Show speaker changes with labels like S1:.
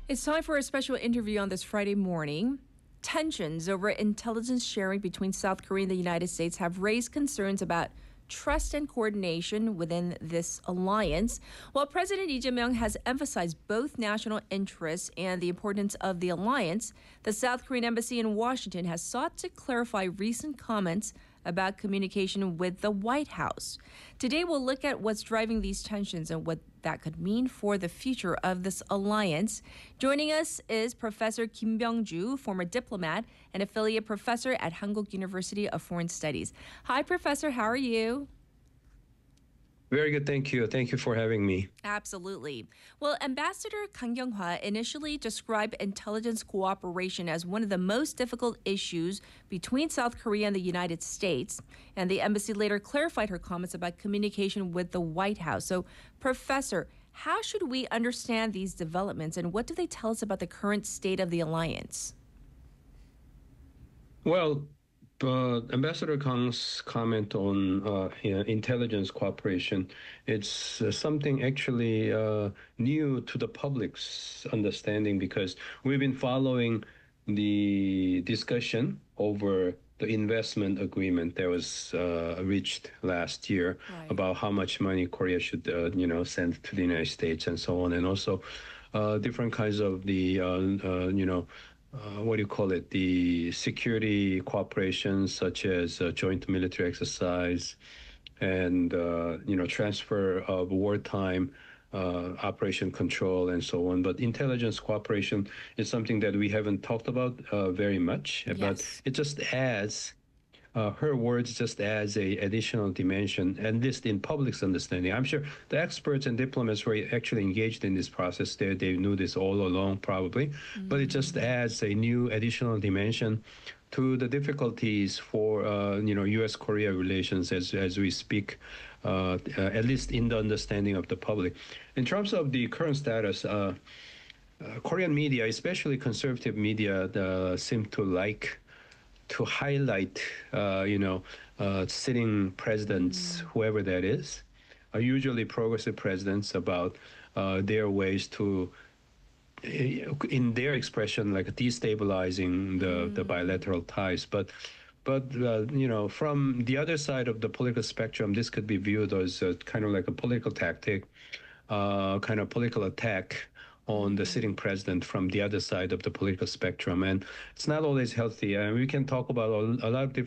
S1: It's time for a special interview on this Friday morning. Tensions over intelligence sharing between South Korea and the United States have raised concerns about trust and coordination within this alliance. While President Lee Jae-myung has emphasized both national interests and the importance of the alliance, the South Korean embassy in Washington has sought to clarify recent comments about communication with the White House. Today, we'll look at what's driving these tensions and what that could mean for the future of this alliance. Joining us is Professor Kim Byung-ju, former diplomat and affiliate professor at Hankuk University of Foreign Studies. Hi, Professor. How are you?
S2: Very good, thank you. Thank you for having me.
S1: Absolutely. Well, Ambassador Kang Kyung-hwa initially described intelligence cooperation as one of the most difficult issues between South Korea and the United States. And the embassy later clarified her comments about communication with the White House. So, Professor, how should we understand these developments and what do they tell us about the current state of the alliance?
S2: Well, Ambassador Kang's comment on intelligence cooperation, it's something actually new to the public's understanding because we've been following the discussion over the investment agreement that was reached last year about how much money Korea should, send to the United States and so on, and also different kinds of the, what do you call it? The security cooperation, such as joint military exercise and, transfer of wartime operation control and so on. But intelligence cooperation is something that we haven't talked about very much, but it just adds her words just adds a additional dimension, and this in public's understanding. I'm sure the experts and diplomats who are actually engaged in this process, they knew this all along probably, but it just adds a new additional dimension to the difficulties for U.S.-Korea relations as we speak, at least in the understanding of the public. In terms of the current status, Korean media, especially conservative media, seem to like to highlight, sitting presidents, whoever that is, usually progressive presidents, about their ways to, in their expression, like destabilizing the bilateral ties. But from the other side of the political spectrum, this could be viewed as kind of like a political tactic, kind of political attack on the sitting president from the other side of the political spectrum. And it's not always healthy. We can talk about a lot of different